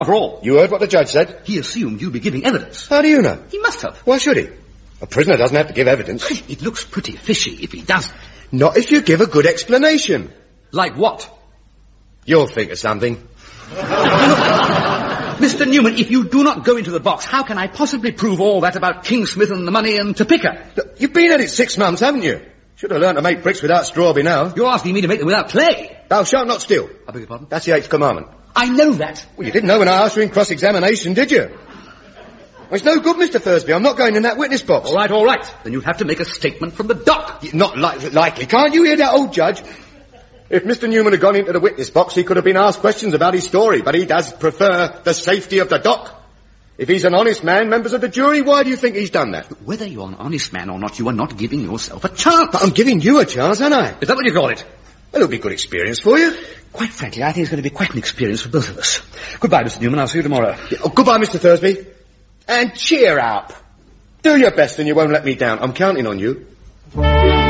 After all, You heard what the judge said? he assumed you'd be giving evidence. How do you know? He must have. Why should he? A prisoner doesn't have to give evidence. It looks pretty fishy if he doesn't. Not if you give a good explanation. Like what? You'll think of something. Mr. Newman, if you do not go into the box, how can I possibly prove all that about Kingsmith and the money and Topeka? Look, you've been at it 6 months, haven't you? Should have learned to make bricks without straw by now. You're asking me to make them without clay. Thou shalt not steal. I beg your pardon? That's the 8th commandment. I know that. Well, you didn't know when I asked you in cross-examination, did you? Well, it's no good, Mr. Thursby. I'm not going in that witness box. All right. Then you'd have to make a statement from the dock. Not likely. Can't you hear that old judge? If Mr. Newman had gone into the witness box, he could have been asked questions about his story, but he does prefer the safety of the dock. If he's an honest man, members of the jury, why do you think he's done that? Whether you're an honest man or not, you are not giving yourself a chance. But I'm giving you a chance, aren't I? Is that what you call it? Well, it'll be good experience for you. Quite frankly, I think it's going to be quite an experience for both of us. Goodbye, Mr. Newman. I'll see you tomorrow. Oh, goodbye, Mr. Thursby. And cheer up. Do your best and you won't let me down. I'm counting on you.